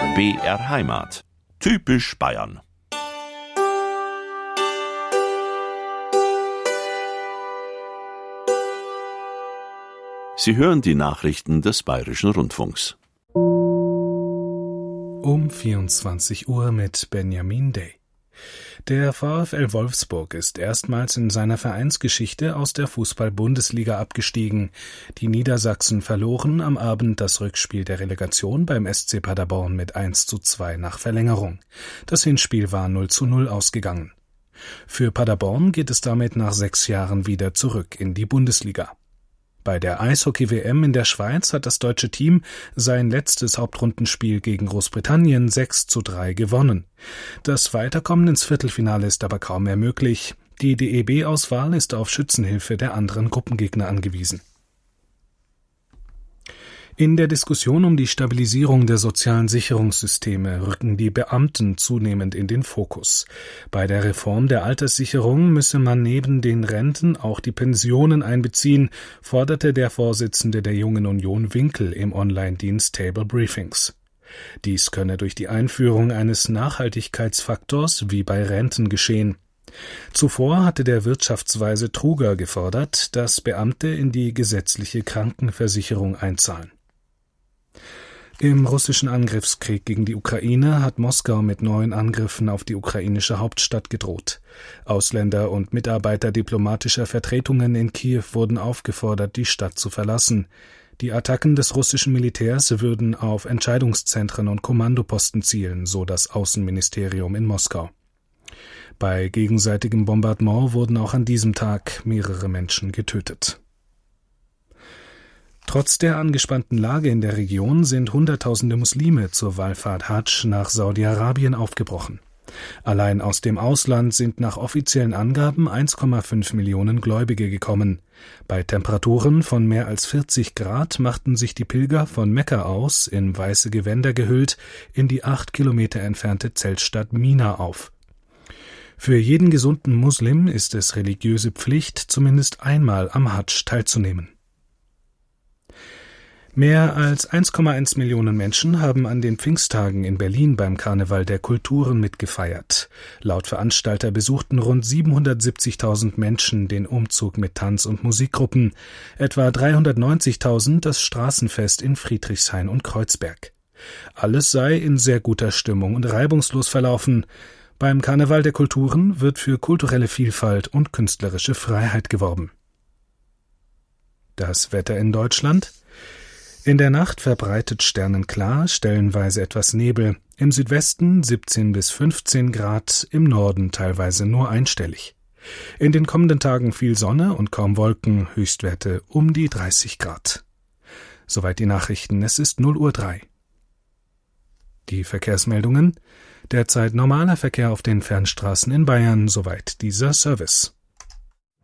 BR Heimat. Typisch Bayern. Sie hören die Nachrichten des Bayerischen Rundfunks. Um 24 Uhr mit Benjamin Day. Der VfL Wolfsburg ist erstmals in seiner Vereinsgeschichte aus der Fußball-Bundesliga abgestiegen. Die Niedersachsen verloren am Abend das Rückspiel der Relegation beim SC Paderborn mit 1:2 nach Verlängerung. Das Hinspiel war 0:0 ausgegangen. Für Paderborn geht es damit nach 6 Jahren wieder zurück in die Bundesliga. Bei der Eishockey-WM in der Schweiz hat das deutsche Team sein letztes Hauptrundenspiel gegen Großbritannien 6:3 gewonnen. Das Weiterkommen ins Viertelfinale ist aber kaum mehr möglich. Die DEB-Auswahl ist auf Schützenhilfe der anderen Gruppengegner angewiesen. In der Diskussion um die Stabilisierung der sozialen Sicherungssysteme rücken die Beamten zunehmend in den Fokus. Bei der Reform der Alterssicherung müsse man neben den Renten auch die Pensionen einbeziehen, forderte der Vorsitzende der Jungen Union Winkel im Online-Dienst Table Briefings. Dies könne durch die Einführung eines Nachhaltigkeitsfaktors wie bei Renten geschehen. Zuvor hatte der Wirtschaftsweise Truger gefordert, dass Beamte in die gesetzliche Krankenversicherung einzahlen. Im russischen Angriffskrieg gegen die Ukraine hat Moskau mit neuen Angriffen auf die ukrainische Hauptstadt gedroht. Ausländer und Mitarbeiter diplomatischer Vertretungen in Kiew wurden aufgefordert, die Stadt zu verlassen. Die Attacken des russischen Militärs würden auf Entscheidungszentren und Kommandoposten zielen, so das Außenministerium in Moskau. Bei gegenseitigem Bombardement wurden auch an diesem Tag mehrere Menschen getötet. Trotz der angespannten Lage in der Region sind Hunderttausende Muslime zur Wallfahrt Hadsch nach Saudi-Arabien aufgebrochen. Allein aus dem Ausland sind nach offiziellen Angaben 1,5 Millionen Gläubige gekommen. Bei Temperaturen von mehr als 40 Grad machten sich die Pilger von Mekka aus, in weiße Gewänder gehüllt, in die 8 Kilometer entfernte Zeltstadt Mina auf. Für jeden gesunden Muslim ist es religiöse Pflicht, zumindest einmal am Hadsch teilzunehmen. Mehr als 1,1 Millionen Menschen haben an den Pfingsttagen in Berlin beim Karneval der Kulturen mitgefeiert. Laut Veranstalter besuchten rund 770.000 Menschen den Umzug mit Tanz- und Musikgruppen, etwa 390.000 das Straßenfest in Friedrichshain und Kreuzberg. Alles sei in sehr guter Stimmung und reibungslos verlaufen. Beim Karneval der Kulturen wird für kulturelle Vielfalt und künstlerische Freiheit geworben. Das Wetter in Deutschland: In der Nacht verbreitet sternenklar, stellenweise etwas Nebel, im Südwesten 17 bis 15 Grad, im Norden teilweise nur einstellig. In den kommenden Tagen viel Sonne und kaum Wolken, Höchstwerte um die 30 Grad. Soweit die Nachrichten, es ist 0:03 Uhr. Die Verkehrsmeldungen: Derzeit normaler Verkehr auf den Fernstraßen in Bayern, soweit dieser Service.